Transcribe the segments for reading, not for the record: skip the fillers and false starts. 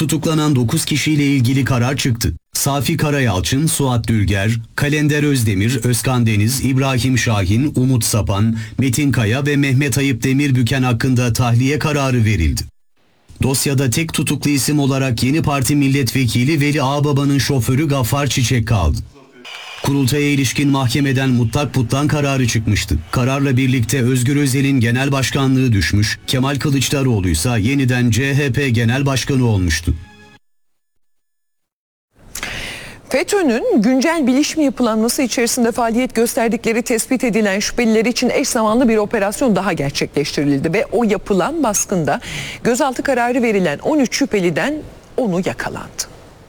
Tutuklanan 9 kişiyle ilgili karar çıktı. Safi Karayalçın, Suat Dülger, Kalender Özdemir, Özkan Deniz, İbrahim Şahin, Umut Sapan, Metin Kaya ve Mehmet Ayıp Demirbüken hakkında tahliye kararı verildi. Dosyada tek tutuklu isim olarak Yeni Parti Milletvekili Veli Ağbaba'nın şoförü Gaffar Çiçek kaldı. Kurultaya ilişkin mahkemeden mutlak butlan kararı çıkmıştı. Kararla birlikte Özgür Özel'in genel başkanlığı düşmüş, Kemal Kılıçdaroğlu ise yeniden CHP genel başkanı olmuştu. FETÖ'nün güncel bilişim yapılanması içerisinde faaliyet gösterdikleri tespit edilen şüpheliler için eş zamanlı bir operasyon daha gerçekleştirildi ve o yapılan baskında gözaltı kararı verilen 13 şüpheliden 10'u yakalandı.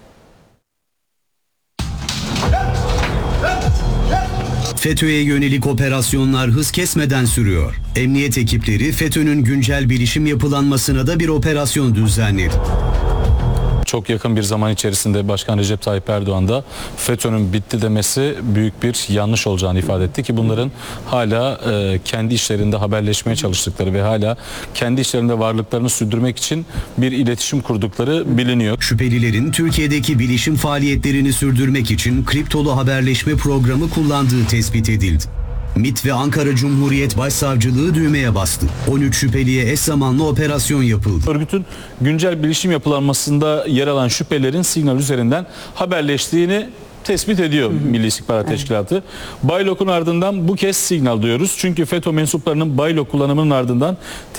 FETÖ'ye yönelik operasyonlar hız kesmeden sürüyor. Emniyet ekipleri FETÖ'nün güncel bilişim yapılanmasına da bir operasyon düzenledi. Çok yakın bir zaman içerisinde Başkan Recep Tayyip Erdoğan da FETÖ'nün bitti demesi büyük bir yanlış olacağını ifade etti ki bunların hala kendi işlerinde haberleşmeye çalıştıkları ve hala kendi işlerinde varlıklarını sürdürmek için bir iletişim kurdukları biliniyor. Şüphelilerin Türkiye'deki bilişim faaliyetlerini sürdürmek için kriptolu haberleşme programı kullandığı tespit edildi. MİT ve Ankara Cumhuriyet Başsavcılığı düğmeye bastı. 13 şüpheliye eş zamanlı operasyon yapıldı. Örgütün güncel bilişim yapılanmasında yer alan şüphelerin Signal üzerinden haberleştiğini tespit ediyor Milli İstihbarat Teşkilatı. Baylok'un ardından bu kez Signal diyoruz. Çünkü FETÖ mensuplarının Baylok kullanımının ardından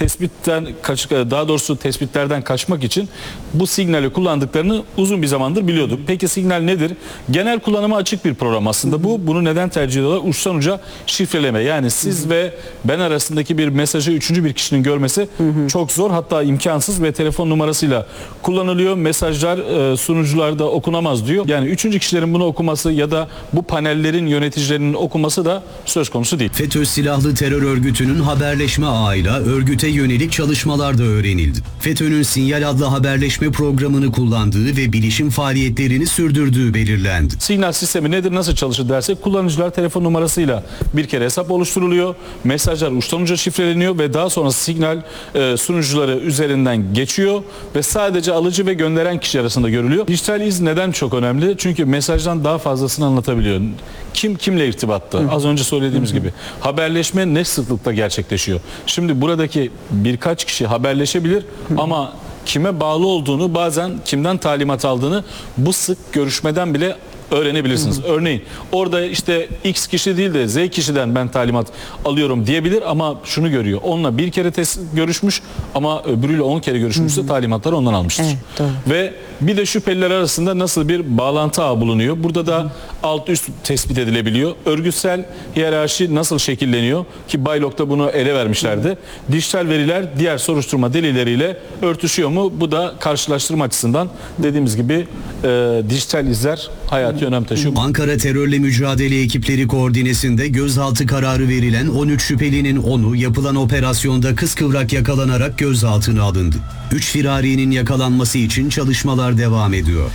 tespitlerden kaçmak için bu Signal'i kullandıklarını uzun bir zamandır biliyorduk. Peki Signal nedir? Genel kullanıma açık bir program aslında bu. Bunu neden tercih ediyorlar? Uçtan uca şifreleme. Yani siz ve ben arasındaki bir mesajı üçüncü bir kişinin görmesi çok zor, hatta imkansız ve telefon numarasıyla kullanılıyor. Mesajlar sunucularda okunamaz diyor. Yani üçüncü kişilerin bunu okuması ya da bu panellerin yöneticilerinin okuması da söz konusu değil. FETÖ silahlı terör örgütünün haberleşme ağıyla örgüte yönelik çalışmalar da öğrenildi. FETÖ'nün Sinyal adlı haberleşme programını kullandığı ve bilişim faaliyetlerini sürdürdüğü belirlendi. Signal sistemi nedir, nasıl çalışır dersek, kullanıcılar telefon numarasıyla bir kere hesap oluşturuluyor. Mesajlar uçtan uca şifreleniyor ve daha sonra Signal sunucuları üzerinden geçiyor ve sadece alıcı ve gönderen kişi arasında görülüyor. Dijital iz neden çok önemli? Çünkü mesajdan daha fazlasını anlatabiliyor. Kim kimle irtibatta? Az önce söylediğimiz gibi. Haberleşme ne sıklıkla gerçekleşiyor? Şimdi buradaki birkaç kişi haberleşebilir ama kime bağlı olduğunu, bazen kimden talimat aldığını bu sık görüşmeden bile öğrenebilirsiniz. Örneğin orada işte X kişi değil de Z kişiden ben talimat alıyorum diyebilir ama şunu görüyor. Onunla bir kere görüşmüş ama öbürüyle 10 kere görüşmüşse talimatları ondan almıştır. Evet, ve bir de şüpheliler arasında nasıl bir bağlantı ağı bulunuyor? Burada da alt üst tespit edilebiliyor. Örgütsel hiyerarşi nasıl şekilleniyor? Ki Baylok'ta bunu ele vermişlerdi. Dijital veriler diğer soruşturma delilleriyle örtüşüyor mu? Bu da karşılaştırma açısından dediğimiz gibi dijital izler hayati önem taşıyor. Ankara Terörle Mücadele Ekipleri koordinesinde gözaltı kararı verilen 13 şüphelinin 10'u yapılan operasyonda kıskıvrak yakalanarak gözaltına alındı. 3 firarinin yakalanması için çalışmalar devam ediyor.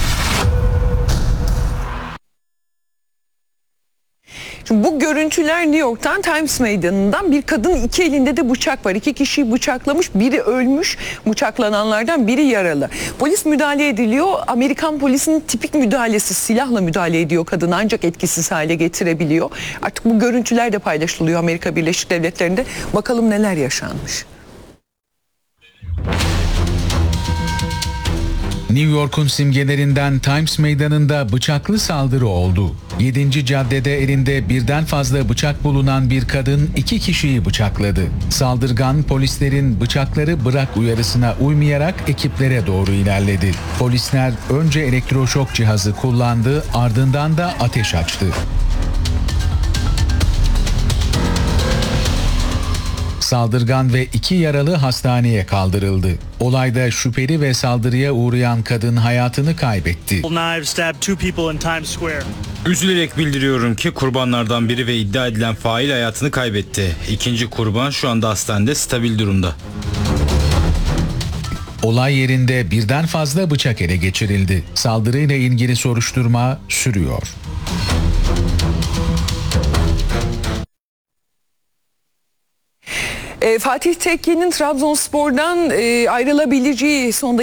Şimdi bu görüntüler New York'tan, Times Meydanı'ndan. Bir kadın, iki elinde de bıçak var. 2 kişiyi bıçaklamış, biri ölmüş, bıçaklananlardan biri yaralı. Polis müdahale ediliyor. Amerikan polisinin tipik müdahalesi, silahla müdahale ediyor kadını, ancak etkisiz hale getirebiliyor. Artık bu görüntüler de paylaşılıyor Amerika Birleşik Devletleri'nde. Bakalım neler yaşanmış. New York'un simgelerinden Times Meydanı'nda bıçaklı saldırı oldu. 7. caddede elinde birden fazla bıçak bulunan bir kadın 2 kişiyi bıçakladı. Saldırgan polislerin bıçakları bırak uyarısına uymayarak ekiplere doğru ilerledi. Polisler önce elektroşok cihazı kullandı, ardından da ateş açtı. Saldırgan ve 2 yaralı hastaneye kaldırıldı. Olayda şüpheli ve saldırıya uğrayan kadın hayatını kaybetti. Üzülerek bildiriyorum ki kurbanlardan biri ve iddia edilen fail hayatını kaybetti. İkinci kurban şu anda hastanede stabil durumda. Olay yerinde birden fazla bıçak ele geçirildi. Saldırıyla ilgili soruşturma sürüyor. Fatih Tekke'nin Trabzonspor'dan ayrılabileceği son